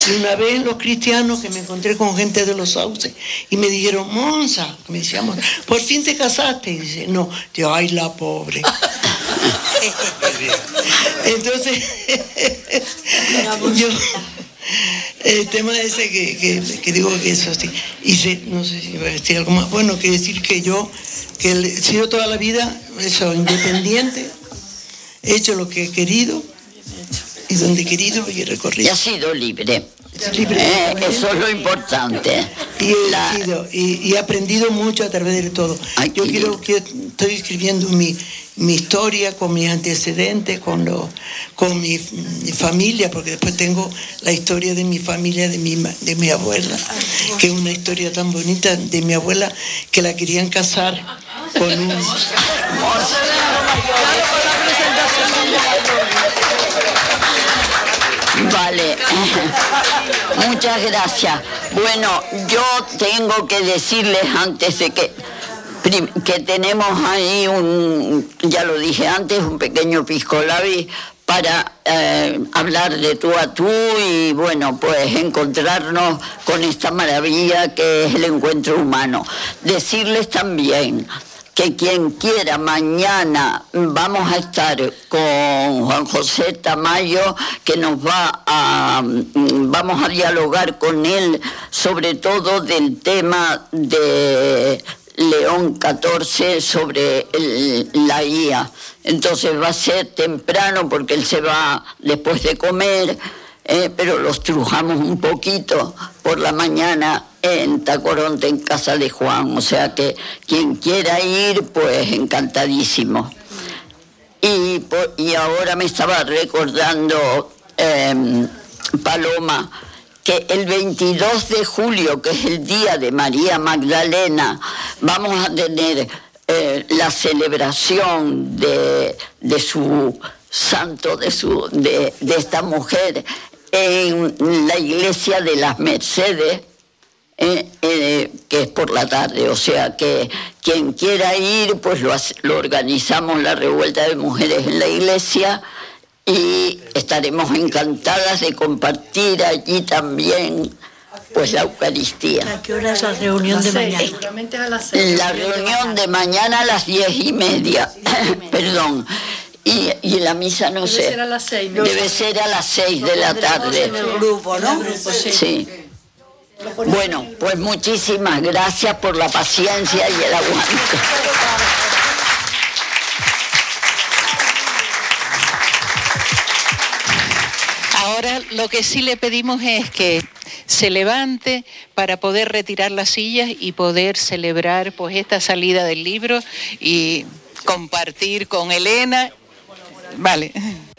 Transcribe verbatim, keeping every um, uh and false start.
Y una vez los cristianos que me encontré con gente de los Sauces y me dijeron, Monza, me decíamos, por fin te casaste. Y dice, no, yo, ay, la pobre. Entonces, yo, el tema ese que, que, que digo que eso sí, hice, no sé si iba a decir algo más, bueno, que decir que yo, que he sido toda la vida, eso, independiente, he hecho lo que he querido, y donde he querido y he recorrido. Y ha sido libre. libre eh, eso es lo importante. Y he, La... sido, y, y he aprendido mucho a través de todo. Ay, Yo qué quiero que estoy escribiendo mi, mi historia con mis antecedentes, con, lo, con mi, mi familia, porque después tengo la historia de mi familia, de mi, de mi abuela, que es una historia tan bonita de mi abuela que la querían casar con un... Vale, muchas gracias. Bueno, yo tengo que decirles antes de que que tenemos ahí un, ya lo dije antes, un pequeño piscolabis para eh, hablar de tú a tú y bueno, pues encontrarnos con esta maravilla que es el encuentro humano. Decirles también que quien quiera, mañana vamos a estar con Juan José Tamayo, que nos va a, vamos a dialogar con él sobre todo del tema de León catorce sobre el, la I A. Entonces va a ser temprano porque él se va después de comer, eh, pero los trujamos un poquito por la mañana en Tacoronte, en casa de Juan, o sea que quien quiera ir, pues encantadísimo. Y, por, y ahora me estaba recordando eh, Paloma, que el veintidós de julio, que es el día de María Magdalena, vamos a tener eh, la celebración de, de su santo, de, su, de, de esta mujer, en la iglesia de las Mercedes, Eh, eh, que es por la tarde, o sea que quien quiera ir, pues lo, lo organizamos la revuelta de mujeres en la iglesia y estaremos encantadas de compartir allí también pues la Eucaristía. ¿A qué hora es la reunión de mañana? A las seis. La reunión de mañana a las diez y media, perdón. Y, y la misa no Debe sé. Ser a las seis, ¿no? Debe ser a las seis de la tarde. En el grupo, ¿no? Sí. Bueno, pues muchísimas gracias por la paciencia y el aguante. Ahora lo que sí le pedimos es que se levante para poder retirar las sillas y poder celebrar pues esta salida del libro y compartir con Elena. Vale.